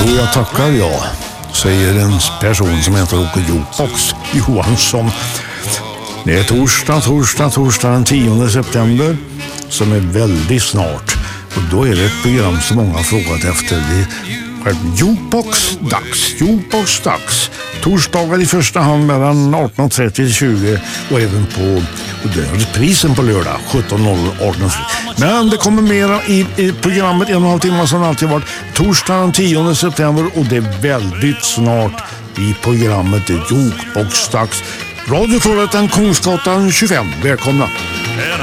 Jo, jag tackar jag, säger en person som heter Åke Jukebox Johansson. Det är torsdag den 10 september som är väldigt snart. Och då är det ett program som många har frågat efter. Det är Jukebox-dags. Torsdagar i första hand mellan 18.30 till 20 och även på reprisen på lördag 17.00. Men det kommer mera i programmet 1,5 timmar som alltid varit. Torsdag den 10 september och det är väldigt snart i programmet Jukebox-dags. Radio Trollhättan, Kungsgatan 25. Välkomna!